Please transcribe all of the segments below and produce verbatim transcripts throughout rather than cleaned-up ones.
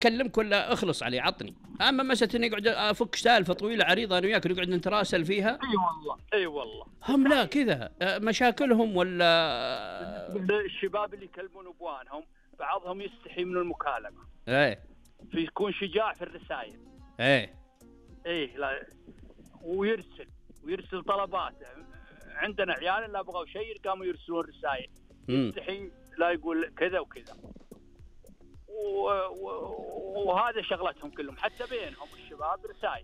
كلمك ولا اخلص علي عطني. اما مسألة اني اقعد افك سالفه طويله عريضه انا وياك نقعد نتراسل فيها. اي أيوة والله اي أيوة والله هم لا كذا مشاكلهم ولا الشباب اللي يكلمون ابوانهم بعضهم يستحي من المكالمه. ايه فيكون شجاع في الرسائل. ايه ايه لا ويرسل ويرسل طلبات. عندنا عيال لا بغوا شيء قاموا يرسلون رسائل. يستحي لا يقول كذا وكذا. وهذا شغلتهم كلهم حتى بينهم الشباب رسائل.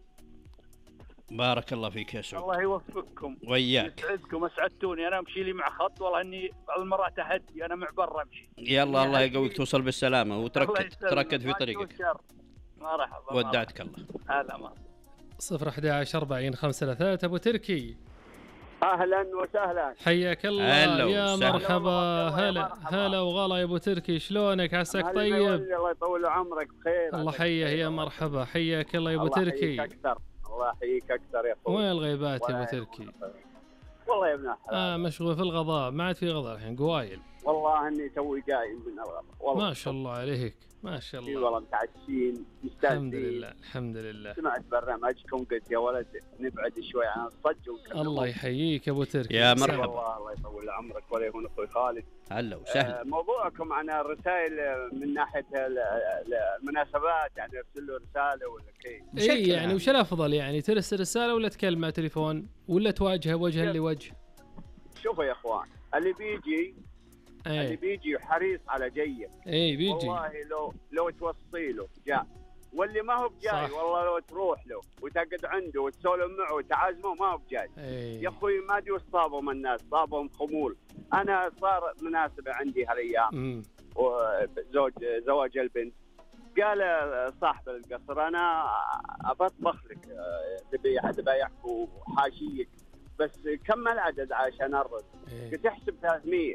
بارك الله فيك يا سعود. الله يوفقكم وياك. يسعدكم اسعدتوني. انا امشي لي مع خط والله اني بعض المرات اهدي انا مع برا امشي. يلا الله يقويك توصل بالسلامه وتركد تركد في طريقك. مرحبا. ودعتك الله. هلا ما صفر أحد عشر أربعين خمسة ثلاثة أبو تركي. اهلا وسهلا. حياك الله يا مرحبا. هلا هلا وغلا يا ابو تركي شلونك عساك طيب؟ الله يطول عمرك بخير. الله حيه يا مرحبا حياك الله يا ابو تركي. الله يحييك اكثر الله يحييك اكثر يا اخوي. وين الغيبات يا ابو تركي؟ والله يا ابن الحلال اه مشغول في الغضاء ما عاد في غضاء الحين قوايل. والله اني توي قايم من الغضاء والله. ما شاء الله عليك ما شاء الله. اي والله متعشين مستانسين. الحمد لله الحمد لله. سمعت برنامجكم قلت يا ولد نبعد شوي عن الصج ونكلمكم. الله يحييك يا ابو تركي يا مرحبا. والله الله يطول عمرك ولا يهون اخوي خالد. هلا وسهلا. آه موضوعكم عن الرسائل من ناحيه المناسبات يعني ارسل له رساله ولا كيف؟ اي يعني وش الافضل يعني ترسل رساله ولا تكلم على تليفون ولا تواجهه وجها لوجه؟ شوفوا يا اخوان اللي بيجي أيه. اللي بيجي حريص على جيه. اي بيجي والله لو لو توصي له جاء واللي ما هو بجاي والله لو تروح له وتقعد عنده وتسولف معه وتعازمه ما هو بجاي. أيه. يا اخوي ما ادري وش صابهم الناس صابهم خمول. انا صار مناسبه عندي هالايام وزوج زواج البنت قال صاحب القصر انا ابطبخ لك تبي احد بايعك وحاشيك بس كم العدد عشان ارد؟ أيه. قلت احسب ثلاثمية.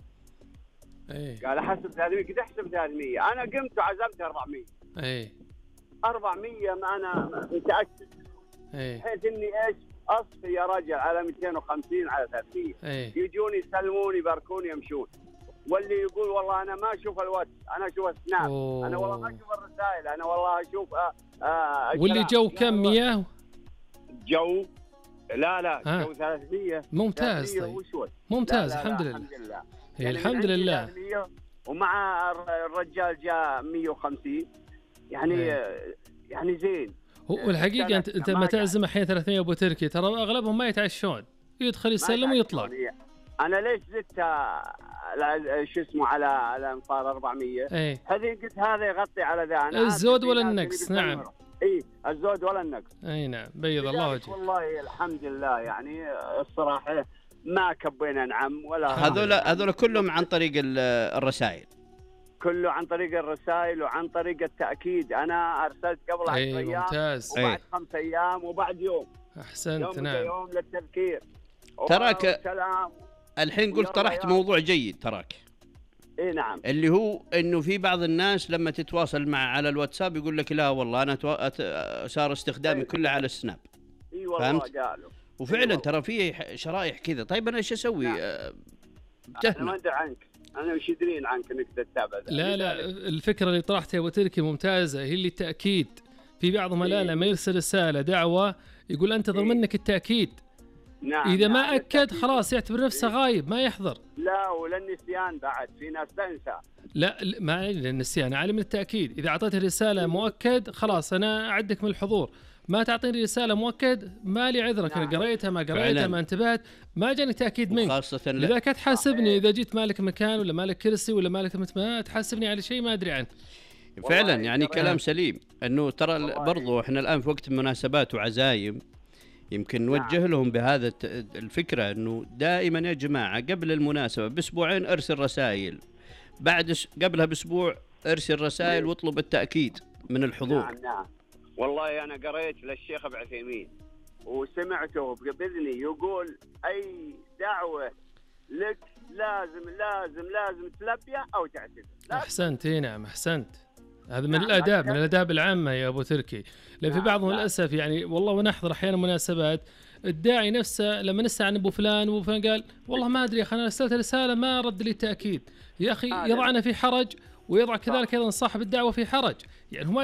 ايه قال احسب ثلاثمية قلت احسب ثلاثمية. انا قمت وعزمت أربعمية. ايه أربعمية ما انا متاكد. ايه بحيث اني ايش اصفي يا رجل على مئتين وخمسين على ثلاثمية. ايه يجوني يسلموني يباركوني يمشون. واللي يقول والله انا ما اشوف الواتس انا اشوف السناب. أوه. انا والله ما اشوف الرسائل انا والله اشوف آه آه واللي جو كم مياه؟ جو لا لا ها. جو ثلاثمية. ممتاز طيب ممتاز. لا لا الحمد لله. الحمد لله يعني الحمد لله. ومع الرجال جاء مئة وخمسين يعني هي. يعني زين. والحقيقه انت انت لما تعزم الحين ثلاثمية ابو تركي ترى اغلبهم ما يتعشون يدخل يسلم ويطلع. انا ليش زدت شو اسمه على على انفار أربعمية؟ ايه هذه قلت هذا يغطي على ذا. الزود ولا النقص. نعم اي الزود ولا النقص. اي نعم بيض الله وجهك. والله الحمد لله يعني الصراحه ما كبينا نعم ولا هذول هذول كلهم عن طريق الرسائل. كله عن طريق الرسائل وعن طريق التأكيد. أنا أرسلت قبل عشر أيه أيام ممتاز. وبعد أيه. خمس أيام وبعد يوم. أحسنت. يوم نعم يوم للتذكير. تراك الحين قلت طرحت موضوع جيد تراك. إيه نعم. اللي هو إنه في بعض الناس لما تتواصل مع على الواتساب يقول لك لا والله أنا تو... صار استخدامي أيه. كله على السناب. إي والله قالوا. وفعلا أيه. ترى في شرائح كذا. طيب أنا إيش أسوي؟ نعم. أنا ما أدري عنك. أنا وش يدرين عنك إنك تتابع. لا لا الفكرة اللي طرحتها يا أبو تركي ممتازة هي اللي التأكيد. في بعضهم لا لما يرسل رسالة دعوة يقول أنتظر إيه. منك التأكيد. نعم. إذا ما نعم. أكد خلاص يعتبر نفسه إيه. غايب ما يحضر. لا ولا النسيان بعد في ناس تنسى. لا ما النسيان عالم التأكيد. إذا أعطيت رسالة مؤكد خلاص أنا أعدك من الحضور. ما تعطيني رسالة مؤكد ما لي عذرك. أنا قريتها ما قريتها ما انتبهت ما جاني تأكيد منك. خاصة لذلك تحاسبني إذا جيت مالك مكان ولا مالك كرسي ولا مالك ما تحاسبني على شيء ما أدري عنه. فعلا يعني كلام سليم. أنه ترى برضو إحنا الآن في وقت مناسبات وعزايم يمكن نوجه لهم بهذا الفكرة أنه دائما يا جماعة قبل المناسبة بأسبوعين أرسل رسائل. بعد قبلها بأسبوع أرسل رسائل واطلب التأكيد من الحضور. نعم نعم. والله أنا قريت للشيخ ابن عثيمين وسمعته بإذني يقول أي دعوة لك لازم لازم لازم تلبيها أو تعتذر. أحسنت. نعم أحسنت. هذا من الآداب من الآداب العامة يا أبو تركي. لأن في بعضهم للأسف يعني والله ونحضر أحيانا مناسبات الداعي نفسه لما نسأل عن أبو فلان وفلان قال والله ما أدري يا أخي أنا أرسلت رسالة ما رد لي تأكيد. يا أخي يضعنا في حرج ويضع كذلك ايضا صاحب الدعوه في حرج. يعني هو